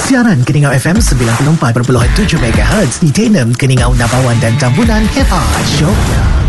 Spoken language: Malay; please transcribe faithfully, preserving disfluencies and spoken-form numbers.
Siaran Keningau F M sembilan puluh empat perpuluhan tujuh megahertz di Tenem, Keningau, Nabawan dan Tambunan. Hebat Syoknya.